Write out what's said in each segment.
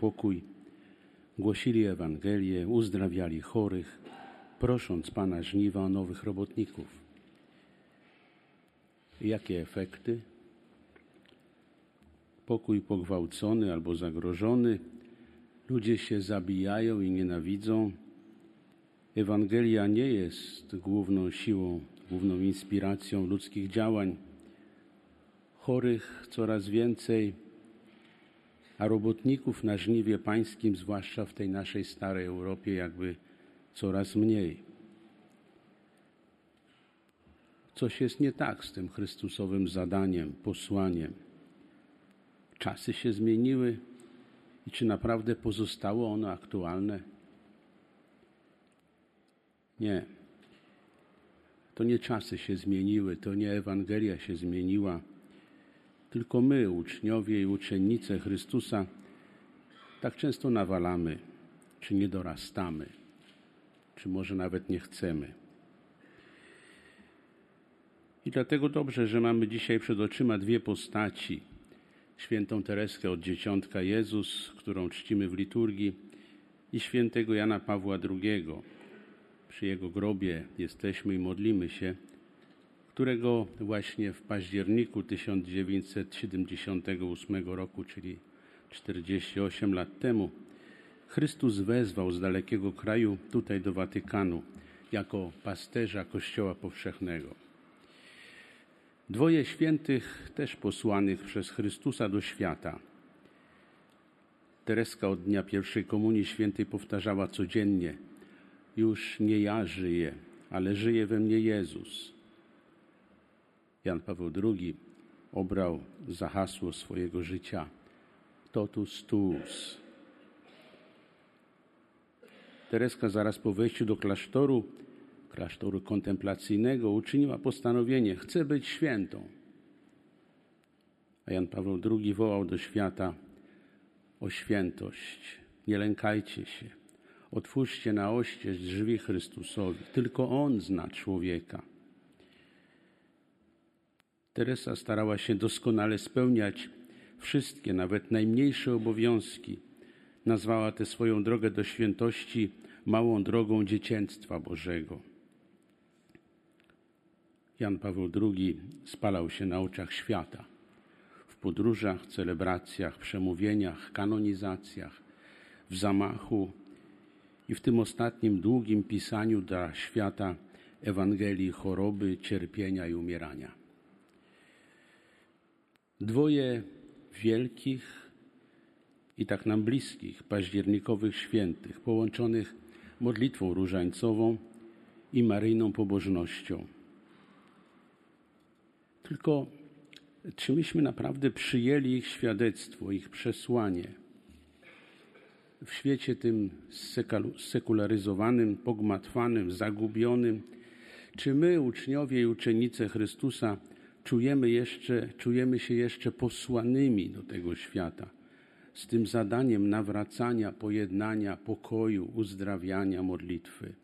pokój, głosili Ewangelię, uzdrawiali chorych, prosząc Pana żniwa o nowych robotników. I jakie efekty? Pokój pogwałcony albo zagrożony, ludzie się zabijają i nienawidzą. Ewangelia nie jest główną siłą, główną inspiracją ludzkich działań. Chorych coraz więcej, a robotników na żniwie pańskim, zwłaszcza w tej naszej starej Europie, jakby coraz mniej. Coś jest nie tak z tym Chrystusowym zadaniem, posłaniem. Czasy się zmieniły i czy naprawdę pozostało ono aktualne? Nie. To nie czasy się zmieniły, to nie Ewangelia się zmieniła, tylko my, uczniowie i uczennice Chrystusa, tak często nawalamy, czy nie dorastamy, czy może nawet nie chcemy. I dlatego dobrze, że mamy dzisiaj przed oczyma dwie postaci. Świętą Tereskę od Dzieciątka Jezus, którą czcimy w liturgii, i świętego Jana Pawła II. Przy jego grobie jesteśmy i modlimy się, którego właśnie w październiku 1978 roku, czyli 48 lat temu, Chrystus wezwał z dalekiego kraju tutaj do Watykanu jako pasterza Kościoła Powszechnego. Dwoje świętych też posłanych przez Chrystusa do świata. Tereska od dnia pierwszej komunii świętej powtarzała codziennie: już nie ja żyję, ale żyje we mnie Jezus. Jan Paweł II obrał za hasło swojego życia totus tuus. Tereska zaraz po wejściu do klasztoru kontemplacyjnego, uczyniła postanowienie: chcę być świętą. A Jan Paweł II wołał do świata o świętość. Nie lękajcie się. Otwórzcie na oścież drzwi Chrystusowi. Tylko On zna człowieka. Teresa starała się doskonale spełniać wszystkie, nawet najmniejsze obowiązki. Nazwała tę swoją drogę do świętości małą drogą dziecięctwa Bożego. Jan Paweł II spalał się na oczach świata. W podróżach, celebracjach, przemówieniach, kanonizacjach, w zamachu i w tym ostatnim długim pisaniu dla świata Ewangelii choroby, cierpienia i umierania. Dwoje wielkich i tak nam bliskich październikowych świętych, połączonych modlitwą różańcową i maryjną pobożnością. Tylko czy myśmy naprawdę przyjęli ich świadectwo, ich przesłanie w świecie tym sekularyzowanym, pogmatwanym, zagubionym? Czy my, uczniowie i uczennice Chrystusa, czujemy się jeszcze posłanymi do tego świata z tym zadaniem nawracania, pojednania, pokoju, uzdrawiania, modlitwy?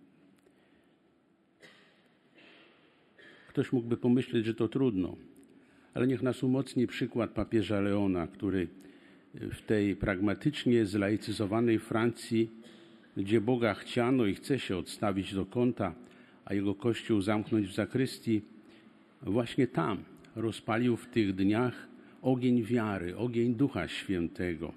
Ktoś mógłby pomyśleć, że to trudno, ale niech nas umocni przykład papieża Leona, który w tej pragmatycznie zlaicyzowanej Francji, gdzie Boga chciano i chce się odstawić do kąta, a jego kościół zamknąć w zakrystii, właśnie tam rozpalił w tych dniach ogień wiary, ogień Ducha Świętego.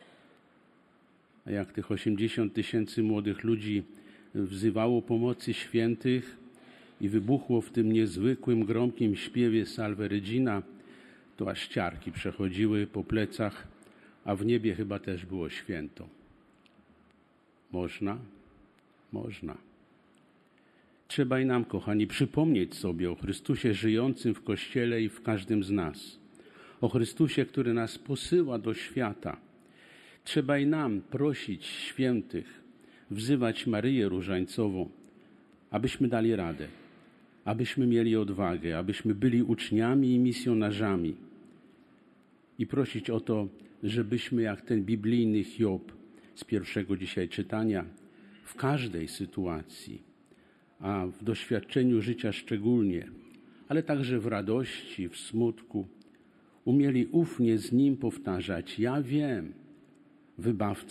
A jak tych 80 000 młodych ludzi wzywało pomocy świętych i wybuchło w tym niezwykłym, gromkim śpiewie Salve Regina, to aż ciarki przechodziły po plecach, a w niebie chyba też było święto. Można? Można. Trzeba i nam, kochani, przypomnieć sobie o Chrystusie żyjącym w Kościele i w każdym z nas. O Chrystusie, który nas posyła do świata. Trzeba i nam prosić świętych, wzywać Maryję Różańcową, abyśmy dali radę, abyśmy mieli odwagę, abyśmy byli uczniami i misjonarzami. I prosić o to, żebyśmy jak ten biblijny Hiob z pierwszego dzisiaj czytania, w każdej sytuacji, a w doświadczeniu życia szczególnie, ale także w radości, w smutku, umieli ufnie z Nim powtarzać: ja wiem, Wybawca